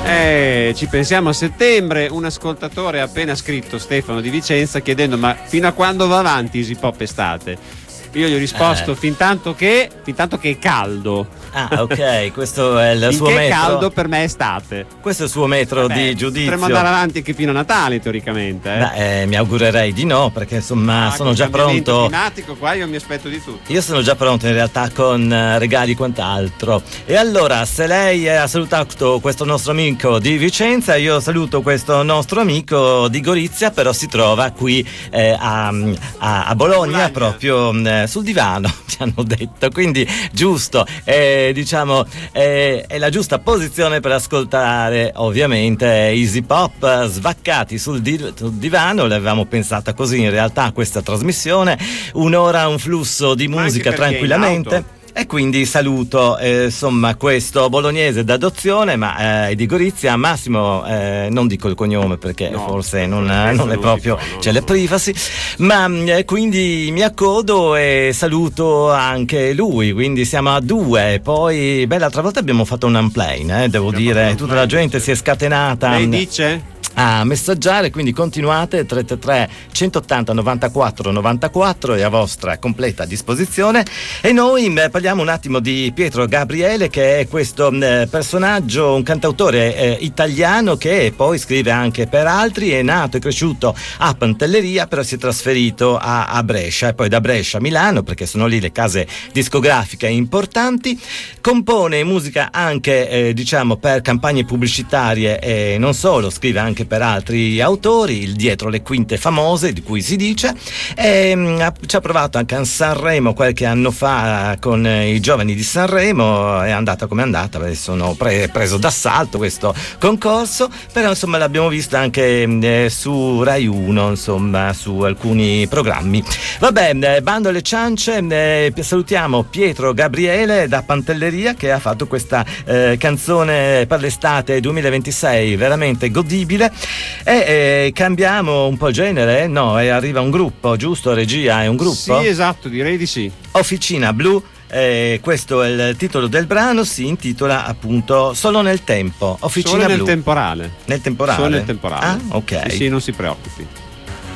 Ci pensiamo a settembre. Un ascoltatore ha appena scritto, Stefano di Vicenza, chiedendo: ma fino a quando va avanti Easy Pop estate? Io gli ho risposto fin tanto che è caldo. Ah, ok, questo è il suo metro. metro. Caldo per me è estate. Questo è il suo metro di giudizio. Potremmo andare avanti anche fino a Natale, teoricamente. Beh, mi augurerei di no, perché insomma sono già pronto. Climatico qua io mi aspetto di tutto. Io sono già pronto in realtà con regali e quant'altro. E allora, se lei ha salutato questo nostro amico di Vicenza, io saluto questo nostro amico di Gorizia, però si trova qui a Bologna, proprio sul divano, ci hanno detto. Quindi giusto, diciamo è la giusta posizione per ascoltare ovviamente Easy Pop, svaccati sul divano. L'avevamo pensata così in realtà questa trasmissione, un'ora, un flusso di musica tranquillamente. E quindi saluto insomma questo bolognese d'adozione, ma di Gorizia, Massimo, non dico il cognome perché forse non è proprio, c'è le privacy, ma quindi mi accodo e saluto anche lui, quindi siamo a due. Poi l'altra volta abbiamo fatto un unplane, devo dire, tutta la gente si è scatenata. Lei dice? A messaggiare, quindi continuate. 333 180 94 94 è a vostra completa disposizione. E noi parliamo un attimo di Pietro Gabriele, che è questo personaggio, un cantautore italiano che poi scrive anche per altri. È nato e cresciuto a Pantelleria, però si è trasferito a Brescia, e poi da Brescia a Milano, perché sono lì le case discografiche importanti. Compone musica anche diciamo per campagne pubblicitarie e non solo, scrive anche per altri autori, il dietro le quinte famose di cui si dice, e ci ha provato anche a Sanremo qualche anno fa con i giovani di Sanremo. È andata come è andata, sono preso d'assalto questo concorso, però insomma l'abbiamo vista anche su Rai 1, insomma su alcuni programmi. Vabbè, bando alle ciance, salutiamo Pietro Gabriele da Pantelleria, che ha fatto questa canzone per l'estate 2026 veramente godibile. E cambiamo un po' genere, no? E arriva un gruppo, giusto? Regia, è un gruppo? Sì, esatto, direi di sì. Officina Blu, questo è il titolo del brano, si intitola appunto Solo nel tempo. Officina Solo Blu. temporale. Nel temporale? Solo nel temporale. Ah, ok. Sì, non si preoccupi.